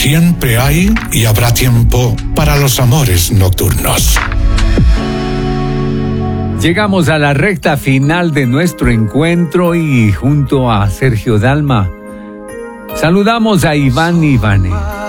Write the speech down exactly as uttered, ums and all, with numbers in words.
siempre hay y habrá tiempo para los amores nocturnos. Llegamos a la recta final de nuestro encuentro y junto a Sergio Dalma saludamos a Iván Ivanes.